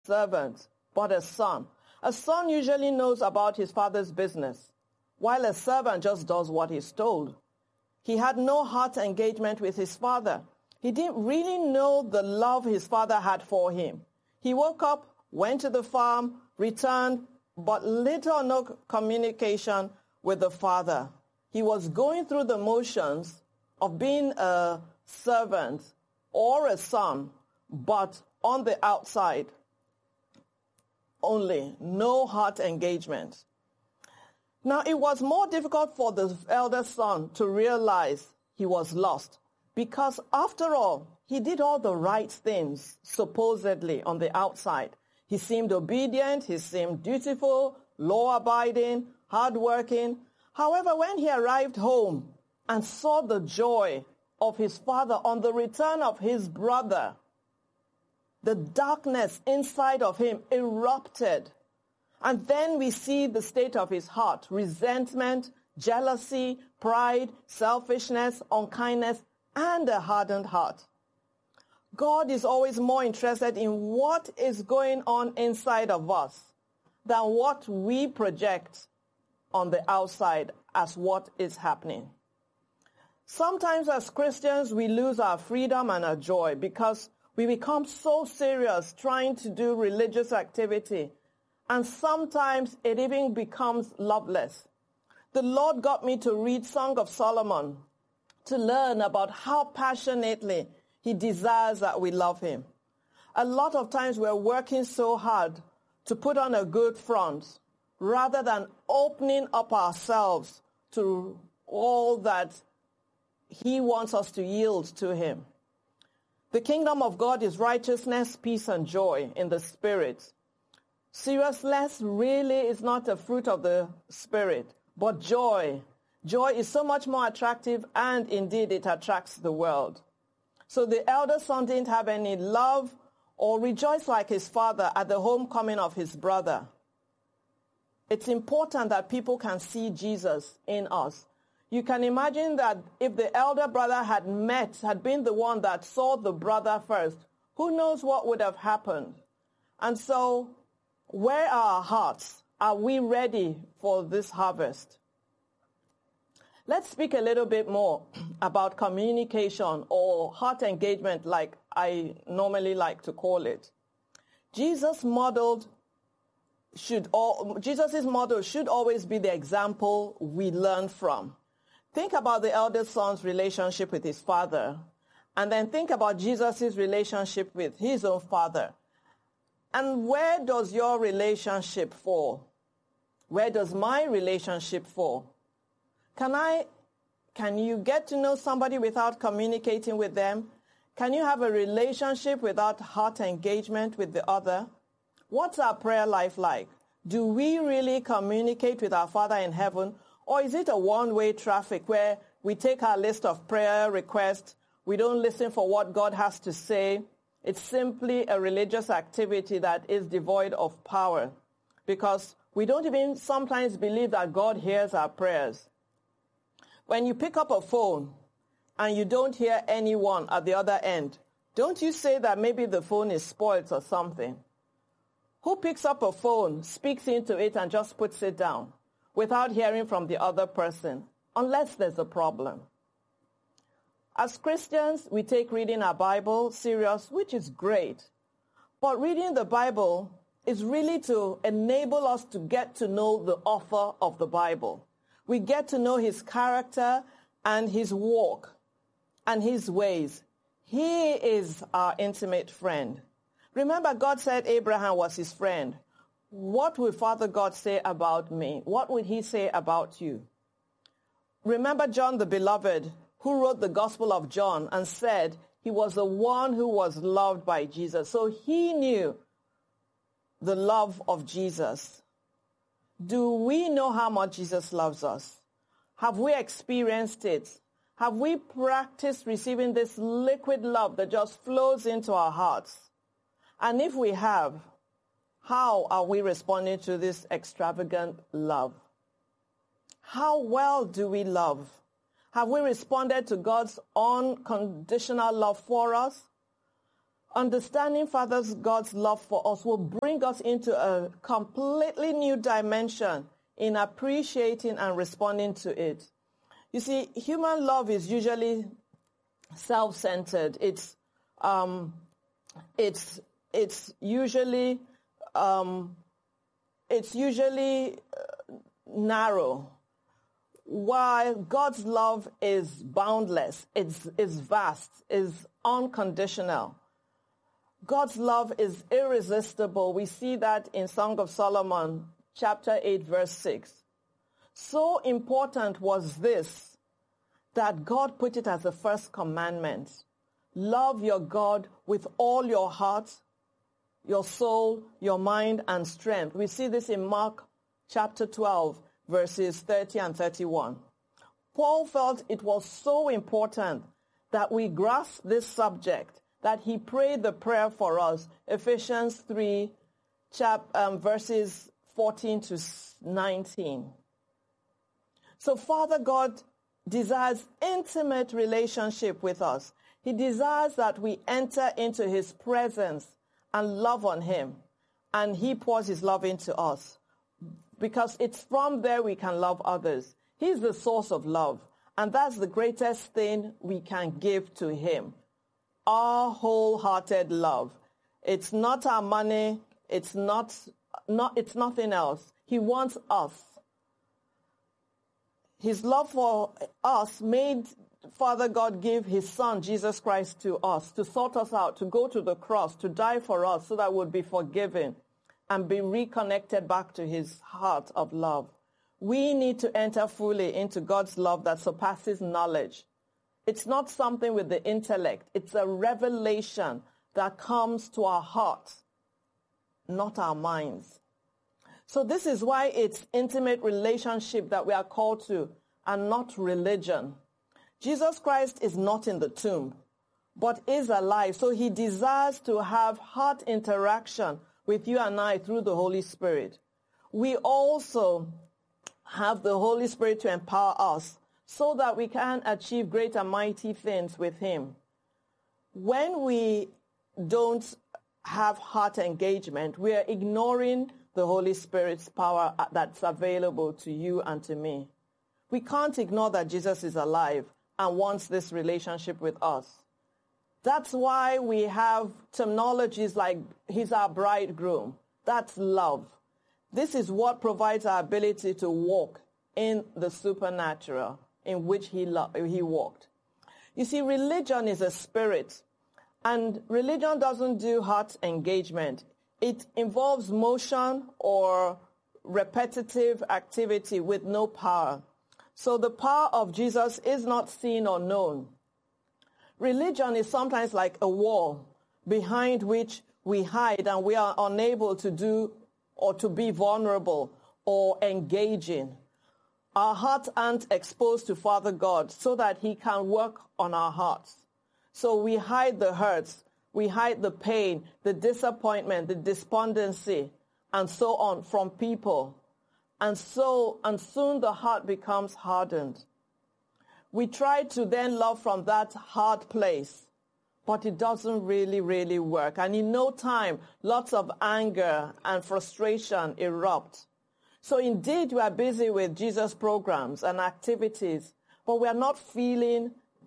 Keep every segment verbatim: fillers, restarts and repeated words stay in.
servant, but a son. A son usually knows about his father's business, while a servant just does what he's told. He had no heart engagement with his father. He didn't really know the love his father had for him. He woke up, went to the farm, returned, but little or no communication with the father. He was going through the motions of being a servant or a son, but on the outside only, no heart engagement. Now, it was more difficult for the elder son to realize he was lost because, after all, he did all the right things, supposedly, on the outside. He seemed obedient, he seemed dutiful, law-abiding, hardworking. However, when he arrived home and saw the joy of his father on the return of his brother, the darkness inside of him erupted. And then we see the state of his heart: resentment, jealousy, pride, selfishness, unkindness, and a hardened heart. God is always more interested in what is going on inside of us than what we project on the outside as what is happening. Sometimes as Christians, we lose our freedom and our joy because we become so serious trying to do religious activity, and sometimes it even becomes loveless. The Lord got me to read Song of Solomon to learn about how passionately he desires that we love him. A lot of times we're working so hard to put on a good front rather than opening up ourselves to all that he wants us to yield to him. The kingdom of God is righteousness, peace, and joy in the Spirit. Seriousness really is not a fruit of the Spirit, but joy. Joy is so much more attractive, and indeed it attracts the world. So the elder son didn't have any love or rejoice like his father at the homecoming of his brother. It's important that people can see Jesus in us. You can imagine that if the elder brother had met, had been the one that saw the brother first, who knows what would have happened? And so, where are our hearts? Are we ready for this harvest? Let's speak a little bit more about communication or heart engagement, like I normally like to call it. Jesus modeled should all, Jesus's model should always be the example we learn from. Think about the elder son's relationship with his father, and then think about Jesus' relationship with his own father. And where does your relationship fall? Where does my relationship fall? Can I, can you get to know somebody without communicating with them? Can you have a relationship without heart engagement with the other? What's our prayer life like? Do we really communicate with our Father in heaven? Or is it a one-way traffic where we take our list of prayer requests, we don't listen for what God has to say? It's simply a religious activity that is devoid of power because we don't even sometimes believe that God hears our prayers. When you pick up a phone and you don't hear anyone at the other end, don't you say that maybe the phone is spoiled or something? Who picks up a phone, speaks into it, and just puts it down without hearing from the other person, unless there's a problem? As Christians, we take reading our Bible serious, which is great. But reading the Bible is really to enable us to get to know the author of the Bible. We get to know his character and his walk and his ways. He is our intimate friend. Remember, God said Abraham was his friend. What will Father God say about me? What would he say about you? Remember John the Beloved, who wrote the Gospel of John and said he was the one who was loved by Jesus. So he knew the love of Jesus. Do we know how much Jesus loves us? Have we experienced it? Have we practiced receiving this liquid love that just flows into our hearts? And if we have, how are we responding to this extravagant love? How well do we love? Have we responded to God's unconditional love for us? Understanding Father God's love for us will bring us into a completely new dimension in appreciating and responding to it. You see, human love is usually self-centered. It's um, it's it's usually um, it's usually narrow, while God's love is boundless. It's is vast. Is unconditional. God's love is irresistible. We see that in Song of Solomon, chapter eight, verse six. So important was this that God put it as the first commandment. Love your God with all your heart, your soul, your mind, and strength. We see this in Mark chapter twelve, verses thirty and thirty-one. Paul felt it was so important that we grasp this subject that he prayed the prayer for us, Ephesians three, chap, um, verses fourteen to nineteen. So Father God desires intimate relationship with us. He desires that we enter into his presence and love on him, and he pours his love into us, because it's from there we can love others. He's the source of love, and that's the greatest thing we can give to him. Our wholehearted love. It's not our money. It's not, not, it's nothing else. He wants us. His love for us made Father God give his son, Jesus Christ, to us, to sort us out, to go to the cross, to die for us so that we'd be forgiven and be reconnected back to his heart of love. We need to enter fully into God's love that surpasses knowledge. It's not something with the intellect. It's a revelation that comes to our hearts, not our minds. So this is why it's intimate relationship that we are called to, and not religion. Jesus Christ is not in the tomb, but is alive. So he desires to have heart interaction with you and I through the Holy Spirit. We also have the Holy Spirit to empower us so that we can achieve great and mighty things with him. When we don't have heart engagement, we are ignoring the Holy Spirit's power that's available to you and to me. We can't ignore that Jesus is alive and wants this relationship with us. That's why we have terminologies like he's our bridegroom. That's love. This is what provides our ability to walk in the supernatural in which he, lo- he walked. You see, religion is a spirit, and religion doesn't do heart engagement. It involves motion or repetitive activity with no power. So the power of Jesus is not seen or known. Religion is sometimes like a wall behind which we hide, and we are unable to do or to be vulnerable or engaging. Our hearts aren't exposed to Father God so that he can work on our hearts. So we hide the hurts, we hide the pain, the disappointment, the despondency, and so on from people. And so, and soon the heart becomes hardened. We try to then love from that hard place, but it doesn't really, really work. And in no time, lots of anger and frustration erupt. So indeed, we are busy with Jesus programs and activities, but we are not feeling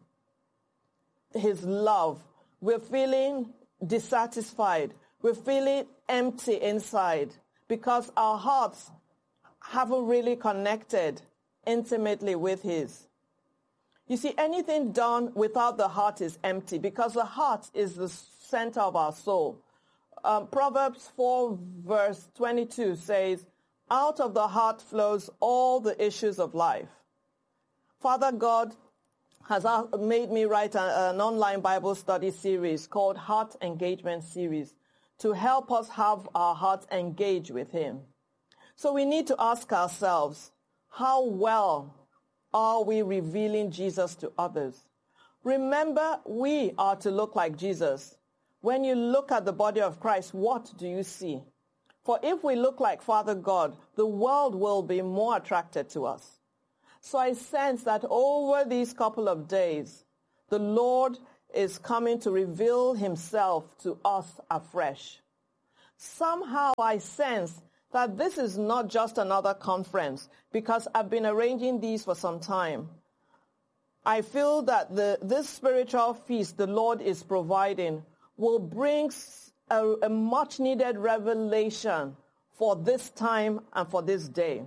his love. We're feeling dissatisfied. We're feeling empty inside because our hearts haven't really connected intimately with his. You see, anything done without the heart is empty, because the heart is the center of our soul. Um, Proverbs four verse twenty-two says, out of the heart flows all the issues of life. Father God has made me write a, an online Bible study series called Heart Engagement Series to help us have our hearts engage with him. So we need to ask ourselves, how well are we revealing Jesus to others? Remember, we are to look like Jesus. When you look at the body of Christ, what do you see? For if we look like Father God, the world will be more attracted to us. So I sense that over these couple of days, the Lord is coming to reveal himself to us afresh. Somehow I sense that this is not just another conference, because I've been arranging these for some time. I feel that the, this spiritual feast the Lord is providing will bring a, a much-needed revelation for this time and for this day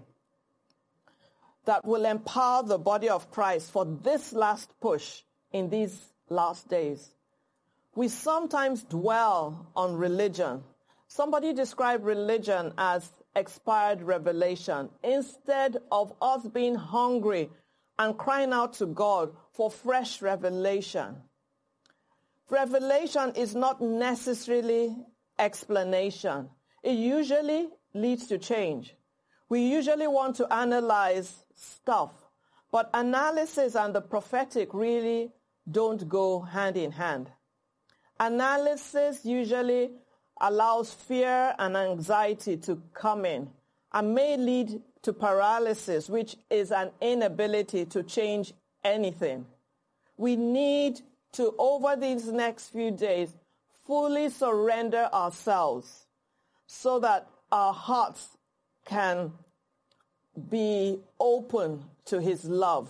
that will empower the body of Christ for this last push in these last days. We sometimes dwell on religion. Somebody described religion as expired revelation, instead of us being hungry and crying out to God for fresh revelation. Revelation is not necessarily explanation. It usually leads to change. We usually want to analyze stuff, but analysis and the prophetic really don't go hand in hand. Analysis usually allows fear and anxiety to come in and may lead to paralysis, which is an inability to change anything. We need to, over these next few days, fully surrender ourselves so that our hearts can be open to his love.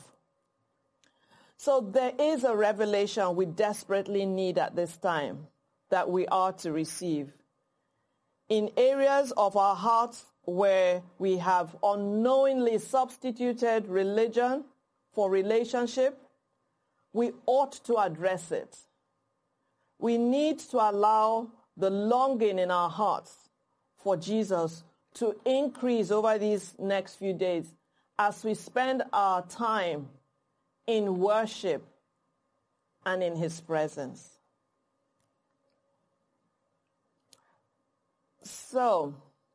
So there is a revelation we desperately need at this time that we are to receive. In areas of our hearts where we have unknowingly substituted religion for relationship, we ought to address it. We need to allow the longing in our hearts for Jesus to increase over these next few days as we spend our time in worship and in his presence. So,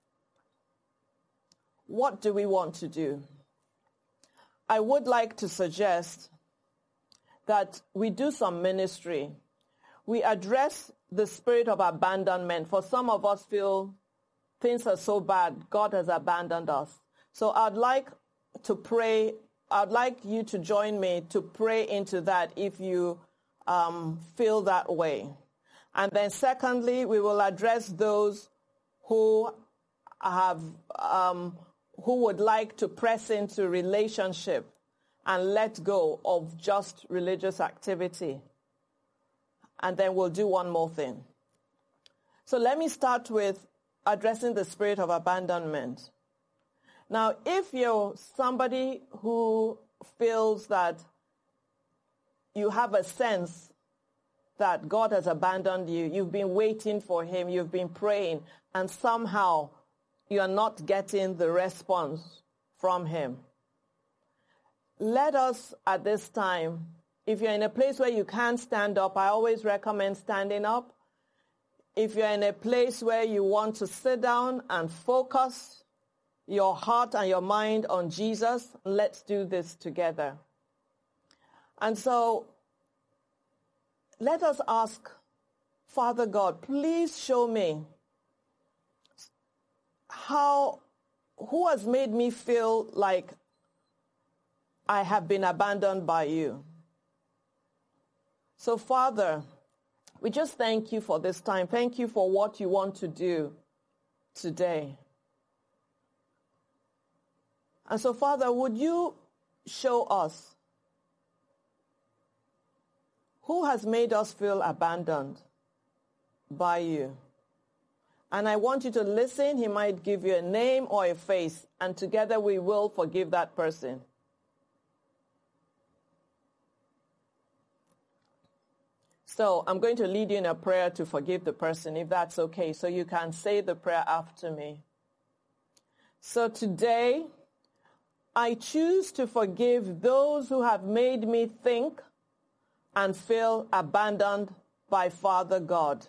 what do we want to do? I would like to suggest that we do some ministry. We address the spirit of abandonment. For some of us feel things are so bad, God has abandoned us. So I'd like to pray, I'd like you to join me to pray into that if you um, feel that way. And then secondly, we will address those who have, um, who would like to press into relationship and let go of just religious activity. And then we'll do one more thing. So let me start with addressing the spirit of abandonment. Now, if you're somebody who feels that you have a sense that God has abandoned you, you've been waiting for him, you've been praying, and somehow you're not getting the response from him, let us at this time, if you're in a place where you can't stand up, I always recommend standing up. If you're in a place where you want to sit down and focus your heart and your mind on Jesus, let's do this together. And so let us ask, Father God, please show me how, who has made me feel like I have been abandoned by you. So, Father, we just thank you for this time. Thank you for what you want to do today. And so, Father, would you show us who has made us feel abandoned by you? And I want you to listen. He might give you a name or a face, and together we will forgive that person. So I'm going to lead you in a prayer to forgive the person, if that's okay, so you can say the prayer after me. So today, I choose to forgive those who have made me think and feel abandoned by Father God.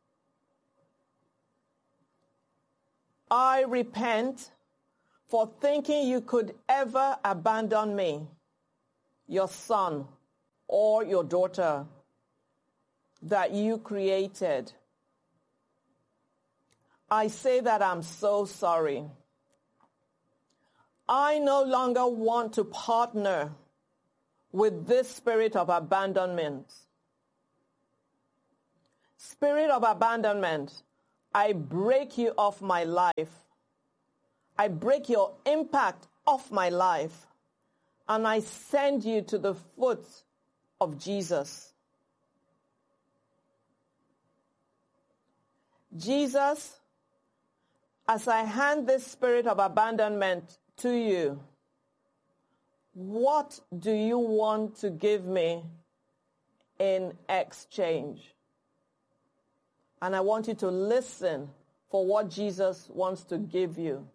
I repent for thinking you could ever abandon me, your son or your daughter that you created. I say that I'm so sorry. I no longer want to partner with this spirit of abandonment. Spirit of abandonment, I break you off my life. I break your impact off my life. And I send you to the foot of Jesus. Jesus, as I hand this spirit of abandonment to you, what do you want to give me in exchange? And I want you to listen for what Jesus wants to give you.